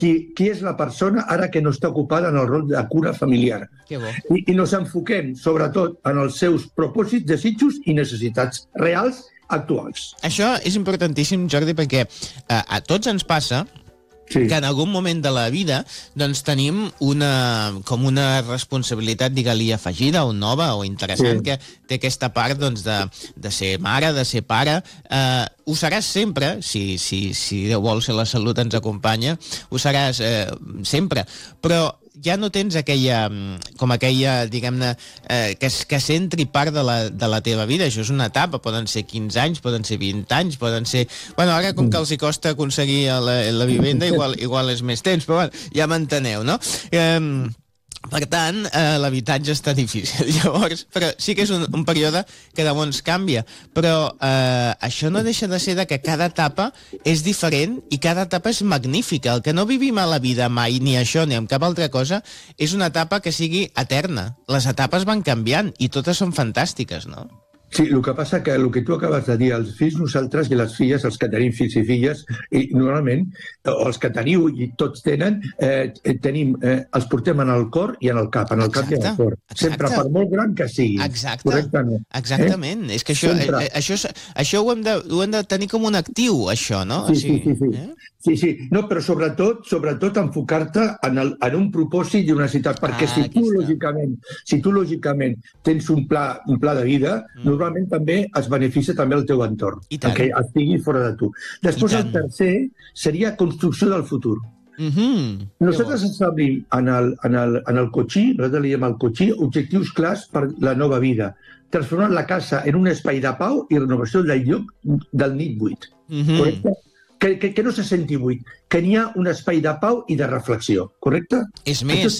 qui és la persona ara que no està ocupada en el rol de cura familiar. Que bo. I nos enfoquem, sobretot, en els seus propòsits, desitjos i necessitats reals actuals. Això és importantíssim, Jordi, perquè a tots ens passa que en algun moment de la vida doncs tenim com una responsabilitat, digue-li, afegida o nova o interessant, que té aquesta part doncs, de ser mare, de ser pare. Ho seràs sempre, si Déu vol, si la salut ens acompanya, ho seràs sempre, però ja no tens aquella, diguem-ne, que centri part de la teva vida. Això és una etapa, poden ser 15 anys, poden ser 20 anys, poden ser... Bueno, ara com que els hi costa aconseguir la vivenda, igual és més temps, però bueno, ja m'enteneu, no? Per tant, l'habitatge està difícil. Llavors, però sí que és un període que llavors canvia. Però això no deixa de ser que cada etapa és diferent i cada etapa és magnífica. El que no vivim a la vida mai, ni això ni amb cap altra cosa, és una etapa que sigui eterna. Les etapes van canviant i totes són fantàstiques, no? Sí, el que passa que el que tu acabes de dir, els fills nosaltres i les filles, els que tenim fills i filles, i normalment, o els que teniu i tots tenen, els portem en el cor i en el cap, en el cap i en el cor. Sempre, per molt gran que sigui. Exactament. És que això ho hem de tenir com un actiu, això, no? Sí. No, però sobretot enfocar-te en un propòsit i una necessitat, perquè si tu lògicament tens un pla de vida, normalment també es beneficia també el teu entorn, que estigui fora de tu. Després el tercer seria construcció del futur. Nosaltres establim en el Coachí, nosaltres li diem el Coachí, objectius clars per la nova vida, transformant la casa en un espai de pau i renovació del lloc del nit buit. Correcte? Que no se senti buit, que n'hi ha un espai de pau i de reflexió, correcte? És més,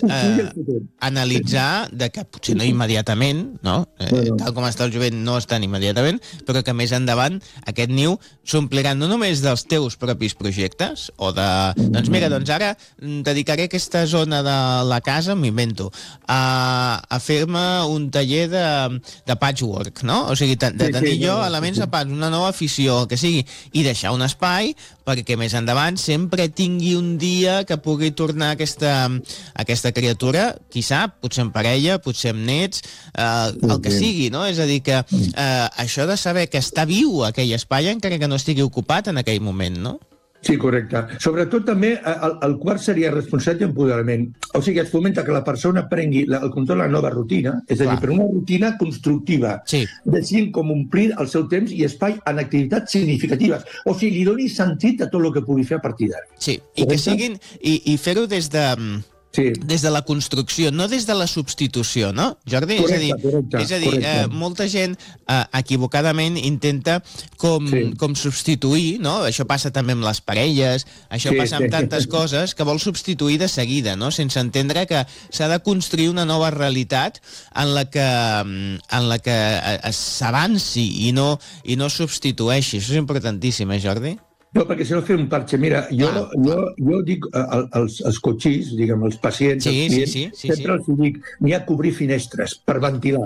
analitzar que potser no immediatament, no? Tal com està el jovent no estan immediatament, però que més endavant aquest niu s'omplirà no només dels teus propis projectes, o de... Doncs mira, ara dedicaré aquesta zona de la casa, m'invento, a fer-me un taller de patchwork, no? O sigui, de tenir jo elements de patch, una nova afició, que sigui, i deixar un espai perquè més endavant sempre tingui un dia que pugui tornar aquesta criatura, qui sap, potser en parella, potser amb nets, el que sigui, no? És a dir, que això de saber que està viu aquell espai encara que no estigui ocupat en aquell moment, no? Sí, correcte. Sobretot també el quart seria responsabilitat i empoderament. O sigui, es fomenta que la persona prengui el control de la nova rutina, és a dir, per una rutina constructiva, decidint com omplir el seu temps i espai en activitats significatives. O sigui, li doni sentit a tot el que pugui fer a partir d'ara. Sí, i que siguin... I fer-ho des de la construcció, no des de la substitució, no, Jordi? És a dir, molta gent equivocadament intenta com substituir, no? Això passa també amb les parelles, això passa amb tantes coses, que vol substituir de seguida, no? Sense entendre que s'ha de construir una nova realitat en la que s'avanci i no substitueixi. Això és importantíssim, Jordi? No, perquè si no fem un parche. Mira, jo dic als coachís, diguem, als pacients, als clients, sempre els dic, n'hi ha que obrir finestres per ventilar.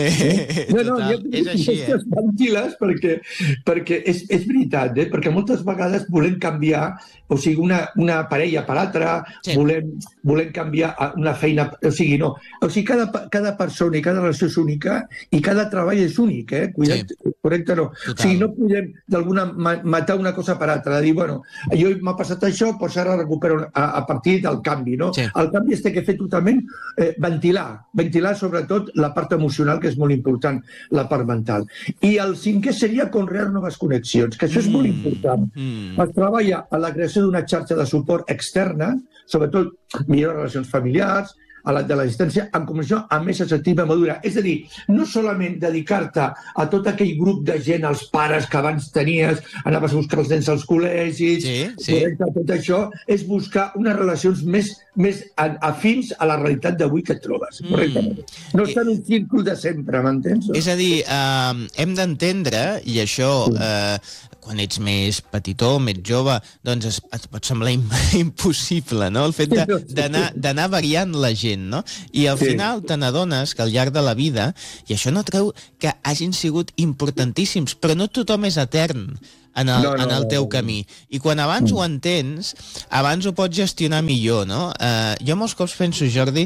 No, n'hi ha que obrir finestres ventiles perquè és veritat, perquè moltes vegades volem canviar, o sigui, una parella per altra, volem canviar una feina, o sigui, no. O sigui, cada persona i cada relació és única i cada treball és únic, cuida't, correcte, no. O sigui, no podem d'alguna matar una cosa per altra, de dir, bueno, jo m'ha passat això, doncs ara recupero a partir del canvi, no? El canvi es té que fer totalment ventilar sobretot la part emocional, que és molt important, la part mental. I el cinquè seria conrear noves connexions, que això és molt important. Es treballa a la creació d'una xarxa de suport externa, sobretot millor relacions familiars, de la distància, en comunicació amb més assertiva madura. És a dir, no solament dedicar-te a tot aquell grup de gent, els pares que abans tenies, anaves a buscar els nens als col·legis, tot això, és buscar unes relacions més afins a la realitat d'avui que et trobes. Correctament. No està en un círcul de sempre, m'entens? És a dir, hem d'entendre, i això... quan ets més petitó, més jove, doncs et pot semblar impossible, no? El fet d'anar variant la gent, no? I al final te n'adones que al llarg de la vida, i això no treu que hagin sigut importantíssims, però no tothom és etern. en el teu camí. I quan abans ho entens, abans ho pots gestionar millor, no? Jo molts cops penso, Jordi,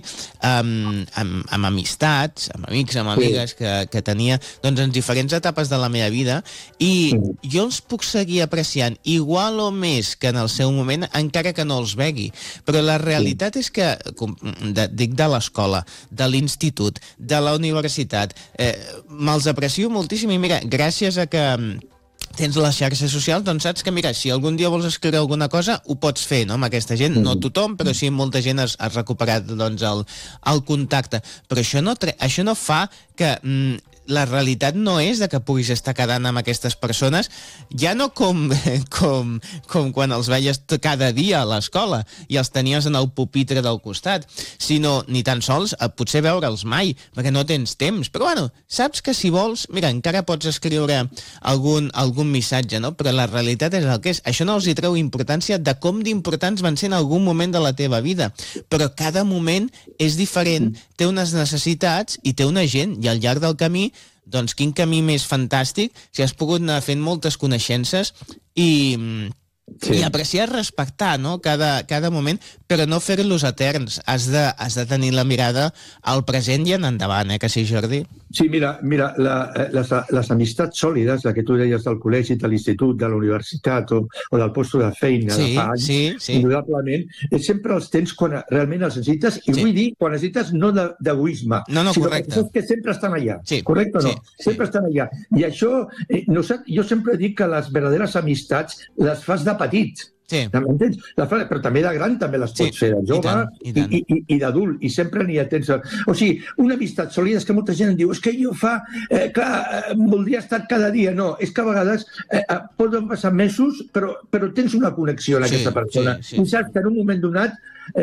amb amistats, amb amics, amb amigues que tenia doncs, en diferents etapes de la meva vida, i jo els puc seguir apreciant igual o més que en el seu moment, encara que no els vegui. Però la realitat és que, dic de l'escola, de l'institut, de la universitat, me'ls aprecio moltíssim i mira, gràcies a que tens les xarxes socials, doncs saps que, mira, si algun dia vols escriure alguna cosa, ho pots fer, no?, amb aquesta gent. No tothom, però sí molta gent has recuperat doncs, el contacte. Però això no fa que la realitat no és de que puguis estar quedant amb aquestes persones, ja no com quan els veies cada dia a l'escola i els tenies en el pupitre del costat, sinó ni tan sols potser veure'ls mai, perquè no tens temps. Però bueno, saps que si vols, mira, encara pots escriure algun missatge, no? Però la realitat és el que és. Això no els hi treu importància de com d'importants van ser en algun moment de la teva vida. Però cada moment és diferent, té unes necessitats i té una gent, i al llarg del camí doncs quin camí més fantàstic si has pogut anar fent moltes coneixences i apreciar, respectar, no? cada moment, però no fer-los eterns. Has de tenir la mirada al present i en endavant, que sí, Jordi? Sí, mira, les amistats sòlides, la que tu deies del col·legi, de l'institut, de la universitat o del lloc de feina de fa anys, indudablement, sempre els tens quan realment els necessites, i vull dir, quan necessites no d'egoisme, sinó que sempre estan allà. Correcte o no? Sempre estan allà. I això, jo sempre dic que les verdaderes amistats les fas de petit. M'entens? Però també de gran també les pots fer, de jove i d'adult, i sempre n'hi ha temps. O sigui, una amistat sòlida és que molta gent em diu, és que jo voldria estar cada dia. No, és que a vegades poden passar mesos, però tens una connexió amb aquesta persona. I saps que en un moment donat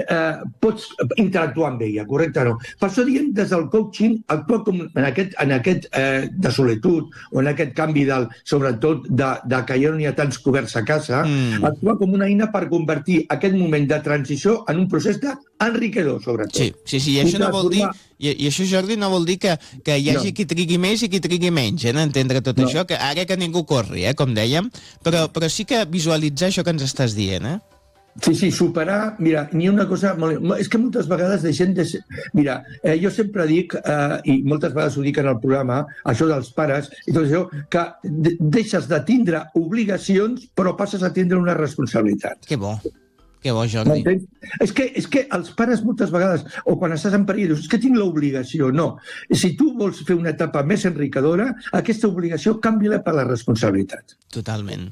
pots interactuar amb ella, correcte o no? Per això diem des del coaching, actuar com en aquest de solitud o en aquest canvi sobretot de que ja no hi ha tants coberts a casa, actuar com una eina per convertir aquest moment de transició en un procés d'enriquidor, sobretot. Sí, i això no vol dir, i això, Jordi, no vol dir que hi hagi qui trigui més i qui trigui menys en entendre tot això, que ara que ningú corri, com dèiem, però sí que visualitzar això que ens estàs dient, Sí, superar... Mira, n'hi ha una cosa... És que moltes vegades deixem de ser... Mira, jo sempre dic, i moltes vegades ho dic en el programa, això dels pares, i tot això, que deixes de tindre obligacions, però passes a tindre una responsabilitat. Que bo, Jordi. És que els pares moltes vegades, o quan estàs en perill, dius, és que tinc l'obligació. No. Si tu vols fer una etapa més enriquidora, aquesta obligació canvia-la per la responsabilitat. Totalment.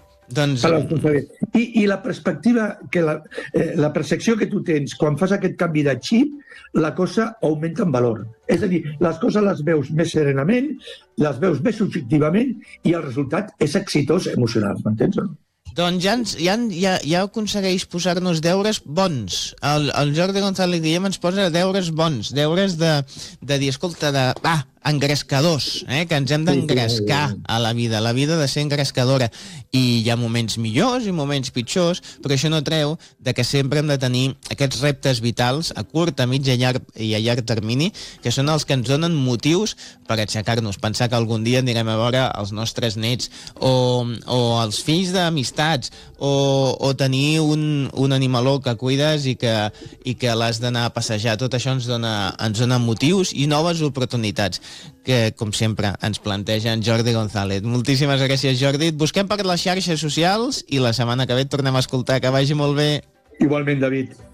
I la perspectiva, la percepció que tu tens quan fas aquest canvi de xip, la cosa augmenta en valor. És a dir, les coses les veus més serenament, les veus més subjectivament i el resultat és exitós emocional, m'entens o no? Doncs ja aconsegueix posar-nos deures bons. El Jordi González Guillem ens posa deures bons, deures de dir, escolta, engrescadors, que ens hem d'engrescar a la vida de ser engrescadora, i hi ha moments millors i moments pitjors, però això no treu de que sempre hem de tenir aquests reptes vitals a curt, a mig i a llarg termini, que són els que ens donen motius per aixecar-nos, pensar que algun dia anirem a veure els nostres nets o els fills d'amistats o tenir un animaló que cuides i que l'has d'anar a passejar. Tot això ens dona motius i noves oportunitats que, com sempre, ens planteja en Jordi González. Moltíssimes gràcies, Jordi. Et busquem per les xarxes socials i la setmana que ve et tornem a escoltar. Que vagi molt bé. Igualment, David.